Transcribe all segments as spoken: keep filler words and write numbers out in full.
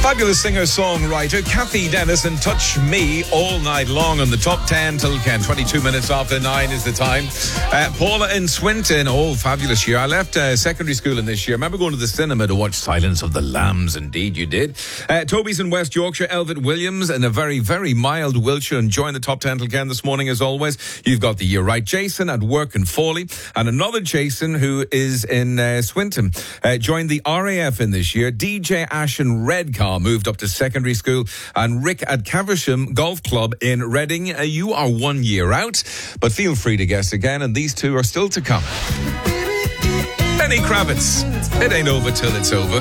Fabulous singer-songwriter Kathy Dennis and Touch Me All Night Long on the top ten till ten. twenty-two minutes after nine is the time. Uh, Paula in Swinton. Oh, fabulous year. I left uh, secondary school in this year. I remember going to the cinema to watch Silence of the Lambs. Indeed, you did. Uh, Toby's in West Yorkshire. Elvet Williams in a very, very mild Wiltshire enjoying the top ten till ten this morning as always. You've got the year right. Jason at work in Fawley. And another Jason who is in uh, Swinton. Uh, joined the R A F in this year. D J Ashen Redcar moved up to secondary school, and Rick at Caversham Golf Club in Reading. Uh, you are one year out, but feel free to guess again, and these two are still to come. Lenny Kravitz, It Ain't Over Till It's Over.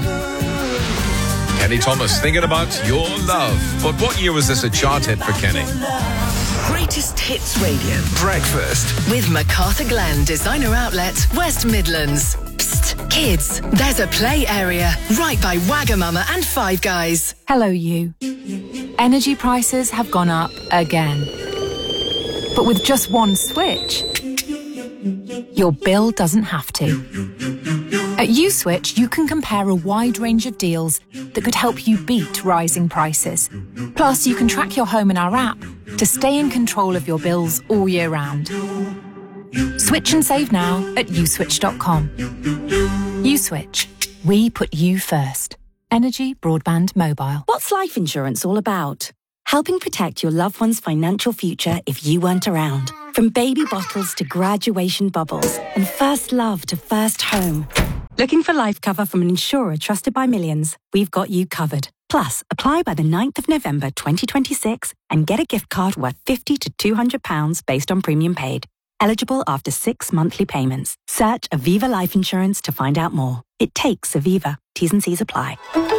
Kenny Thomas, Thinking About Your Love. But what year was this a chart hit for Kenny? Greatest Hits Radio. Breakfast With MacArthur Glen Designer Outlet, West Midlands. Psst, kids, there's a play area right by Wagamama and Five Guys. Hello, you. Energy prices have gone up again. But with just one switch, your bill doesn't have to. At USwitch, you can compare a wide range of deals that could help you beat rising prices. Plus, you can track your home in our app to stay in control of your bills all year round. Switch and save now at uswitch dot com. USwitch. We put you first. Energy, broadband, mobile. What's life insurance all about? Helping protect your loved one's financial future if you weren't around. From baby bottles to graduation bubbles and first love to first home. Looking for life cover from an insurer trusted by millions? We've got you covered. Plus, apply by the ninth of November twenty twenty-six and get a gift card worth fifty to two hundred pounds based on premium paid. Eligible after six monthly payments. Search Aviva Life Insurance to find out more. It takes Aviva. T's and C's apply.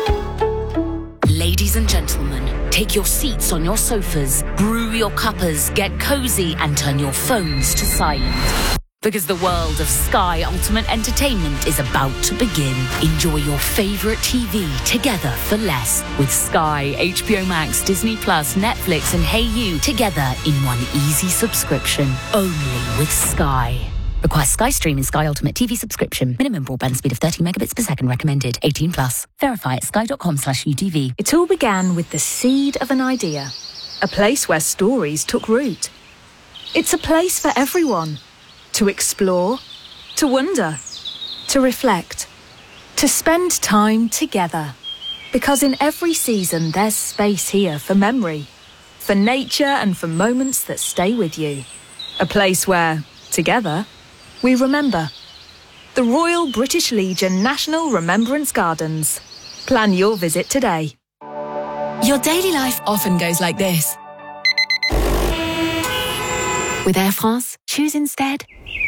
Ladies and gentlemen, take your seats on your sofas, brew your cuppers, get cozy and turn your phones to silent. Because the world of Sky Ultimate Entertainment is about to begin. Enjoy your favourite T V together for less. With Sky, H B O Max, Disney Plus, Netflix and Hey You together in one easy subscription. Only with Sky. Requires Sky Stream and Sky Ultimate T V subscription. Minimum broadband speed of thirty megabits per second recommended. eighteen plus. Verify at sky dot com slash U T V. It all began with the seed of an idea. A place where stories took root. It's a place for everyone. To explore, to wonder, to reflect, to spend time together. Because in every season there's space here for memory, for nature and for moments that stay with you. A place where, together, we remember. The Royal British Legion National Remembrance Gardens. Plan your visit today. Your daily life often goes like this. With Air France, choose instead.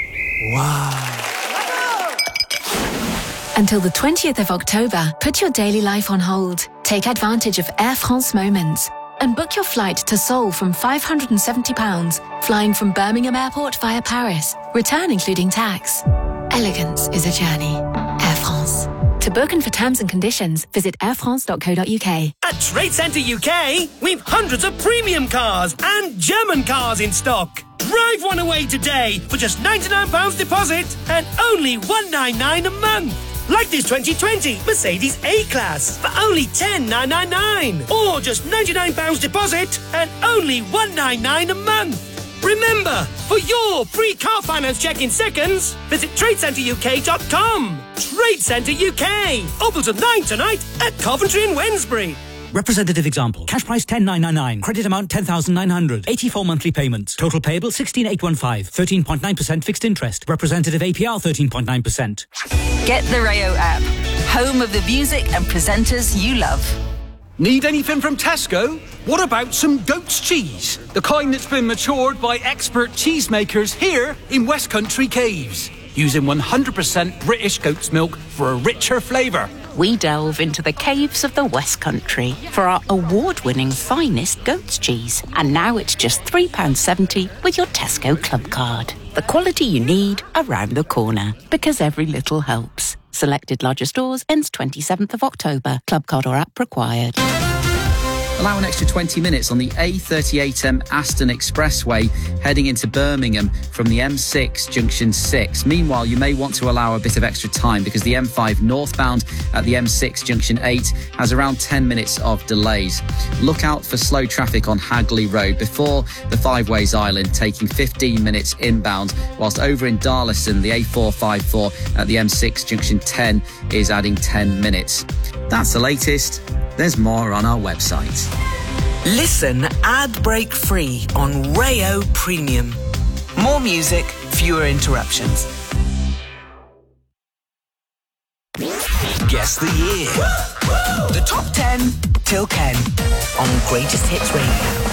Wow. Until the twentieth of October, put your daily life on hold. Take advantage of Air France Moments and book your flight to Seoul from five hundred seventy pounds, flying from Birmingham Airport via Paris. Return including tax. Elegance is a journey. Air France. To book and for terms and conditions, visit air france dot co dot uk. At Trade Centre U K, we've hundreds of premium cars and German cars in stock. Drive one away today for just ninety-nine pounds deposit and only one hundred ninety-nine pounds a month. Like this twenty twenty Mercedes A-Class for only ten thousand nine hundred ninety-nine pounds. Or just ninety-nine pounds deposit and only one hundred ninety-nine pounds a month. Remember, for your free car finance check in seconds, visit trade centre u k dot com. Trade Centre U K. Open till nine tonight at Coventry and Wednesbury. Representative example. Cash price ten thousand nine hundred ninety-nine. Credit amount ten thousand nine hundred. eighty-four monthly payments. Total payable sixteen thousand eight hundred fifteen. thirteen point nine percent fixed interest. Representative A P R thirteen point nine percent. Get the Rayo app. Home of the music and presenters you love. Need anything from Tesco? What about some goat's cheese? The kind that's been matured by expert cheesemakers here in West Country Caves. Using one hundred percent British goat's milk for a richer flavour. We delve into the caves of the West Country for our award-winning finest goat's cheese. And now it's just three pounds seventy with your Tesco Club card. The quality you need around the corner. Because every little helps. Selected larger stores ends twenty-seventh of October. Club card or app required. Allow an extra twenty minutes on the A thirty-eight M Aston Expressway heading into Birmingham from the M six junction six. Meanwhile, you may want to allow a bit of extra time because the M five northbound at the M six junction eight has around ten minutes of delays. Look out for slow traffic on Hagley Road before the Five Ways Island, taking fifteen minutes inbound, whilst over in Darlington, the A four fifty-four at the M six junction ten is adding ten minutes. That's the latest. There's more on our website. Listen ad break free on Rayo Premium. More music, fewer interruptions. Guess the year. The top ten till Ken on Greatest Hits Radio.